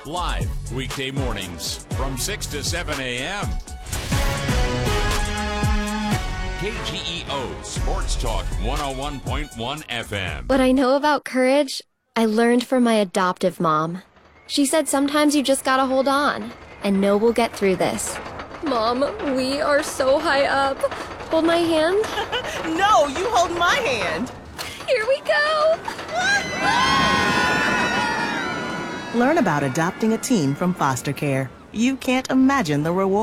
Live weekday mornings from 6 to 7 a.m. KGEO Sports Talk 101.1 FM. What I know about courage, I learned from my adoptive mom. She said sometimes you just gotta hold on and know we'll get through this. Mom, we are so high up. Hold my hand. No, you hold my hand. Here we go. Learn about adopting a teen from foster care. You can't imagine the reward.